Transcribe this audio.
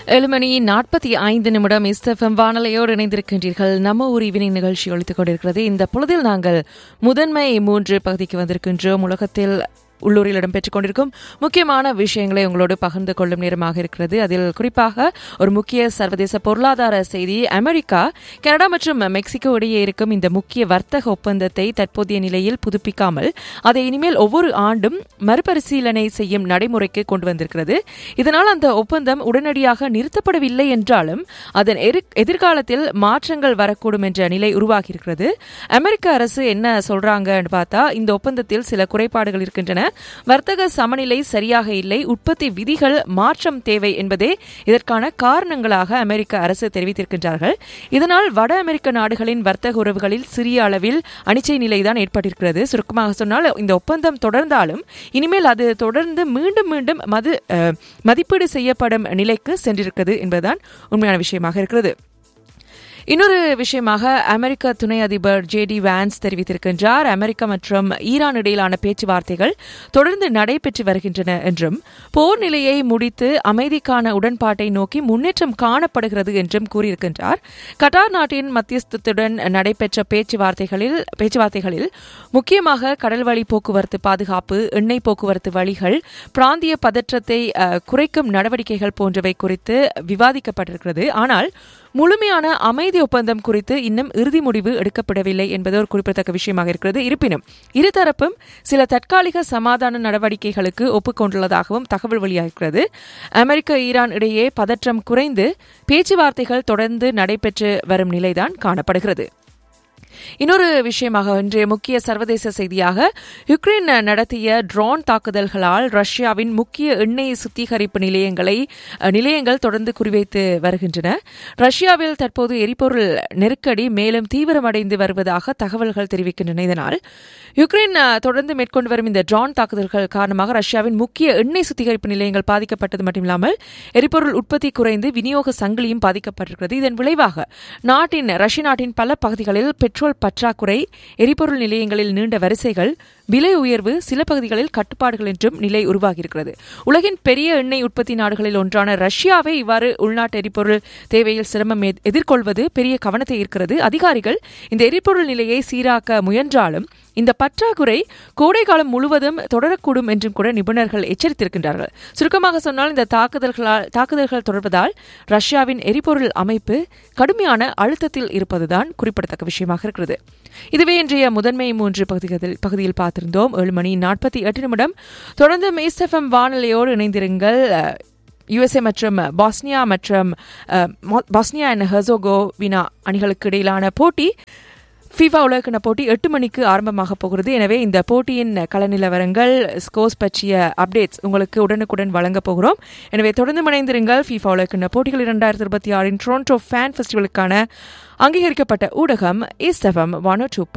7:45 இஸ்தஃபம் வானொலியோடு இணைந்திருக்கின்றீர்கள். நம்ம ஊர் ஈவினிங் நிகழ்ச்சி ஒழித்துக் கொண்டிருக்கிறது. இந்த பொழுதில் நாங்கள் முதன்மை 3 பகுதிக்கு வந்திருக்கின்றோம். உலகத்தில் உள்ளூரில் இடம்பெற்றுக் கொண்டிருக்கும் முக்கியமான விஷயங்களை உங்களோடு பகிர்ந்து கொள்ளும் நேரமாக இருக்கிறது. அதில் குறிப்பாக ஒரு முக்கிய சர்வதேச பொருளாதார செய்தி, அமெரிக்கா, கனடா மற்றும் மெக்சிகோ இடையே இருக்கும் இந்த முக்கிய வர்த்தக ஒப்பந்தத்தை தற்போதைய நிலையில் புதுப்பிக்காமல் அதை இனிமேல் ஒவ்வொரு ஆண்டும் மறுபரிசீலனை செய்யும் நடைமுறைக்கு கொண்டு வந்திருக்கிறது. இதனால் அந்த ஒப்பந்தம் உடனடியாக நிறுத்தப்படவில்லை என்றாலும் அதன் எதிர்காலத்தில் மாற்றங்கள் வரக்கூடும் என்ற நிலை உருவாகியிருக்கிறது. அமெரிக்க அரசு என்ன சொல்றாங்கன்னு பார்த்தா, இந்த ஒப்பந்தத்தில் சில குறைபாடுகள் இருக்கின்றன, வர்த்தக சமநிலை சரியாக இல்லை, உற்பத்தி விதிகள் மாற்றம் தேவை என்பதே இதற்கான காரணங்களாக அமெரிக்க அரசு தெரிவித்திருக்கின்றார்கள். இதனால் வட அமெரிக்க நாடுகளின் வர்த்தக உறவுகளில் சிறிய அளவில் அனிச்சை நிலைதான் ஏற்பட்டிருக்கிறது. சுருக்கமாக சொன்னால், இந்த ஒப்பந்தம் தொடர்ந்தாலும் இனிமேல் அது தொடர்ந்து மீண்டும் மீண்டும் மதிப்பீடு செய்யப்படும் நிலைக்கு சென்றிருக்கிறது என்பதுதான் உண்மையான விஷயமாக இருக்கிறது. இன்னொரு விஷயமாக அமெரிக்க துணை அதிபர் JD வான்ஸ் தெரிவித்திருக்கின்றார், அமெரிக்கா மற்றும் ஈரான் இடையிலான பேச்சுவார்த்தைகள் தொடர்ந்து நடைபெற்று வருகின்றன என்றும் போர் நிலையை முடித்து அமைதிக்கான உடன்பாட்டை நோக்கி முன்னேற்றம் காணப்படுகிறது என்றும் கூறியிருக்கின்றார். கட்டார் நாட்டின் மத்தியஸ்தத்துடன் நடைபெற்ற பேச்சுவார்த்தைகளில் முக்கியமாக கடல்வழி போக்குவரத்து பாதுகாப்பு, எண்ணெய் போக்குவரத்து வழிகள், பிராந்திய பதற்றத்தை குறைக்கும் நடவடிக்கைகள் போன்றவை குறித்து விவாதிக்கப்பட்டிருக்கிறது. ஆனால் முழுமையான அமைதி ஒப்பந்தம் குறித்து இன்னும் இறுதி முடிவு எடுக்கப்படவில்லை என்பது ஒரு குறிப்பிடத்தக்க விஷயமாக இருக்கிறது. இருப்பினும் இருதரப்பும் சில தற்காலிக சமாதான நடவடிக்கைகளுக்கு ஒப்புக்கொண்டுள்ளதாகவும் தகவல் வெளியாகிறது. அமெரிக்க ஈரான் இடையே பதற்றம் குறைந்து பேச்சுவார்த்தைகள் தொடர்ந்து நடைபெற்று வரும் நிலைதான் காணப்படுகிறது. இன்னொரு விஷயமாக இன்றைய முக்கிய சர்வதேச செய்தியாக, யுக்ரைன் நடத்திய ட்ரோன் தாக்குதல்களால் ரஷ்யாவின் முக்கிய எண்ணெய் சுத்திகரிப்பு நிலையங்கள் தொடர்ந்து குறிவைத்து வருகின்றன. ரஷ்யாவில் தற்போது எரிபொருள் நெருக்கடி மேலும் தீவிரமடைந்து வருவதாக தகவல்கள் தெரிவிக்கின்றன. இதனால் யுக்ரைன் தொடர்ந்து மேற்கொண்டு வரும் இந்த ட்ரோன் தாக்குதல்கள் காரணமாக ரஷ்யாவின் முக்கிய எண்ணெய் சுத்திகரிப்பு நிலையங்கள் பாதிக்கப்பட்டது மட்டுமில்லாமல் எரிபொருள் உற்பத்தி குறைந்து விநியோக சங்கிலியும் பாதிக்கப்பட்டிருக்கிறது. இதன் விளைவாக ரஷ்ய நாட்டின் பல பகுதிகளில் பெட்ரோல் பற்றாக்குறை, எரிபொருள் நிலையங்களில் நீண்ட வரிசைகள், விலை உயர்வு, சில பகுதிகளில் கட்டுப்பாடுகள் என்றும் நிலை உருவாகியிருக்கிறது. உலகின் பெரிய எண்ணெய் உற்பத்தி நாடுகளில் ஒன்றான ரஷ்யாவை இவ்வாறு உள்நாட்டு எரிபொருள் தேவையில் சிரமம் எதிர்கொள்வது பெரிய கவனத்தை ஈர்க்கிறது. அதிகாரிகள் இந்த எரிபொருள் நிலையை சீராக்க முயன்றாலும் இந்த பற்றாக்குறை கோடை காலம் முழுவதும் தொடரக்கூடும் என்றும் கூட நிபுணர்கள் எச்சரித்திருக்கின்றார்கள். சுருக்கமாக சொன்னால், இந்த தாக்குதல்கள் தொடர்வதால் ரஷ்யாவின் எரிபொருள் அமைப்பு கடுமையான அழுத்தத்தில் இருப்பதுதான் குறிப்பிடத்தக்க விஷயமாக இருக்கிறது. இதுவே இன்றைய முதன்மை 3 பகுதியில் பார்த்திருந்தோம். 7:48 தொடர்ந்து இஸ்தஃபம் வானொலியோடு இணைந்திருங்கள். USA மற்றும் பாஸ்னியா அண்ட் ஹெர்சோகோவினா அணிகளுக்கு இடையிலான போட்டி, FIFA உலகக்கிண்ண போட்டி 8 மணிக்கு ஆரம்பமாக போகிறது. எனவே இந்த போட்டியின் கள நிலவரங்கள், ஸ்கோர்ஸ் பற்றிய அப்டேட்ஸ் உங்களுக்கு உடனுக்குடன் வழங்க போகிறோம். எனவே தொடர்ந்து இணைந்திருங்கள். FIFA உலகக்கிண்ண போட்டிகள் 2026 டொரண்டோ ஃபேன் ஃபெஸ்டிவலுக்கான அங்கீகரிக்கப்பட்ட ஊடகம் இஸ்தஃபம் 102.